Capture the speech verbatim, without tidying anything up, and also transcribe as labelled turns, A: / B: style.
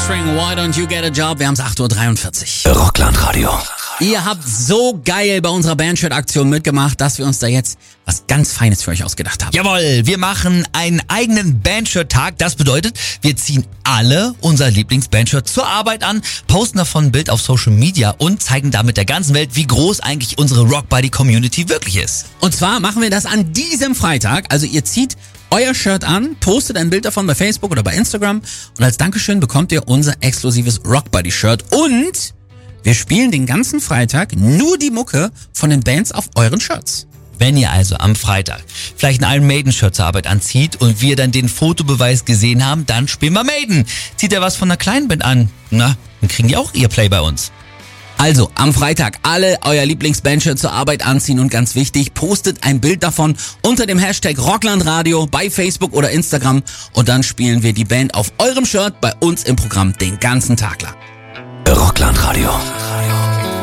A: Offspring, Why Don't You Get a Job? Wir haben es acht Uhr dreiundvierzig.
B: Rockland-Radio.
A: Ihr habt so geil bei unserer Bandshirt-Aktion mitgemacht, dass wir uns da jetzt was ganz Feines für euch ausgedacht haben.
B: Jawohl, wir machen einen eigenen Bandshirt-Tag. Das bedeutet, wir ziehen alle unser Lieblings-Bandshirt zur Arbeit an, posten davon ein Bild auf Social Media und zeigen damit der ganzen Welt, wie groß eigentlich unsere Rockbuddy-Community wirklich ist.
A: Und zwar machen wir das an diesem Freitag. Also ihr zieht euer Shirt an, postet ein Bild davon bei Facebook oder bei Instagram und als Dankeschön bekommt ihr unser exklusives Rockbuddy-Shirt und wir spielen den ganzen Freitag nur die Mucke von den Bands auf euren Shirts.
B: Wenn ihr also am Freitag vielleicht ein Iron Maiden-Shirt zur Arbeit anzieht und wir dann den Fotobeweis gesehen haben, dann spielen wir Maiden. Zieht ihr was von einer kleinen Band an, na, dann kriegen die auch ihr Play bei uns.
A: Also, am Freitag alle euer Lieblingsbandshirt zur Arbeit anziehen und ganz wichtig, postet ein Bild davon unter dem Hashtag Rocklandradio bei Facebook oder Instagram und dann spielen wir die Band auf eurem Shirt bei uns im Programm den ganzen Tag lang.
B: Rocklandradio.